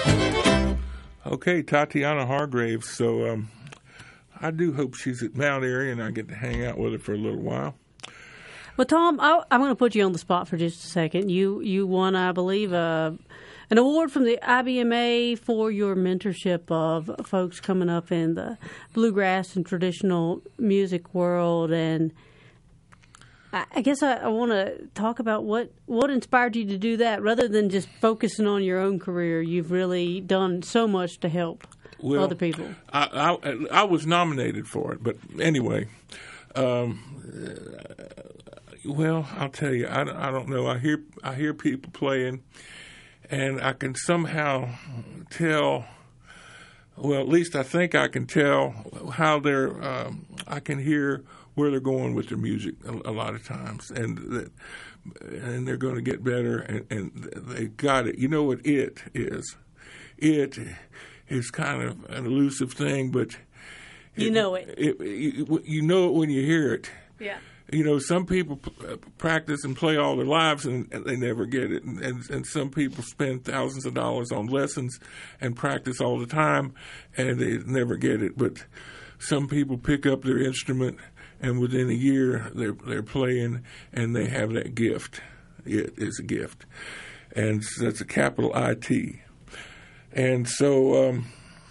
Okay, Tatiana Hargraves. So I do hope she's at Mount Airy and I get to hang out with her for a little while. Well, Tom, I'm going to put you on the spot for just a second. You won, I believe, an award from the IBMA for your mentorship of folks coming up in the bluegrass and traditional music world. And I guess I want to talk about what inspired you to do that rather than just focusing on your own career. You've really done so much to help other people. I was nominated for it, but anyway, well, I'll tell you, I don't know. I hear people playing, and I can somehow tell. Well, at least I think I can tell how they're. I can hear where they're going with their music a lot of times, and they're going to get better, and they got it. You know what it is? It is kind of an elusive thing, but you know it. You know it when you hear it. Yeah. You know, some people practice and play all their lives and they never get it. And some people spend thousands of dollars on lessons and practice all the time and they never get it. But some people pick up their instrument and within a year they're playing and they have that gift. It is a gift. And that's a capital IT. And so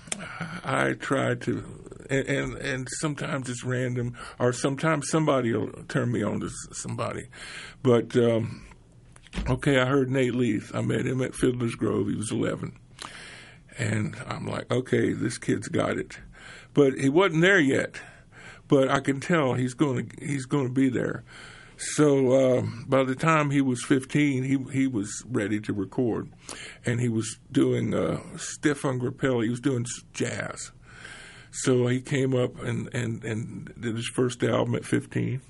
I try to, and sometimes it's random, or sometimes somebody will turn me on to somebody. But, okay, I heard Nate Leith. I met him at Fiddler's Grove. He was 11. And I'm like, okay, this kid's got it. But he wasn't there yet. But I can tell he's going to be there. So by the time he was 15, he was ready to record, and he was doing Stefan Grappelli. He was doing jazz. So he came up and did his first album at 15,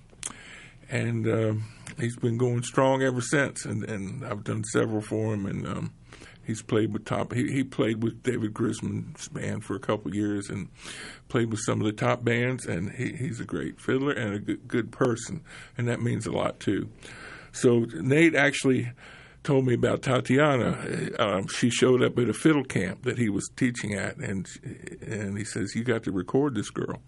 and he's been going strong ever since. And I've done several for him, and he's played with He played with David Grisman's band for a couple of years, and played with some of the top bands. And he's a great fiddler and a good person, and that means a lot too. So Nate actually told me about Tatiana. She showed up at a fiddle camp that he was teaching at, and he says, "You got to record this girl."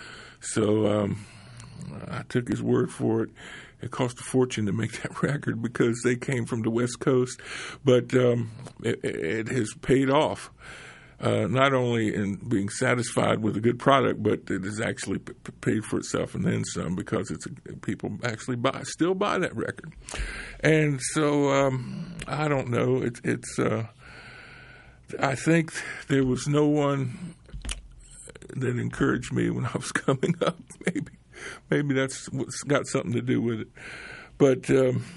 So I took his word for it. It cost a fortune to make that record because they came from the West Coast, but it has paid off. Not only in being satisfied with a good product, but it has actually paid for itself and then some, because people actually still buy that record. And so I don't know. It's I think there was no one that encouraged me when I was coming up. Maybe that's what's got something to do with it. But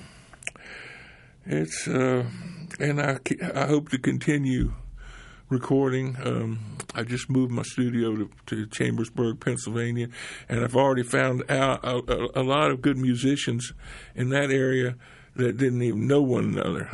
it's and I hope to continue recording. I just moved my studio to Chambersburg, Pennsylvania, and I've already found out a lot of good musicians in that area that didn't even know one another.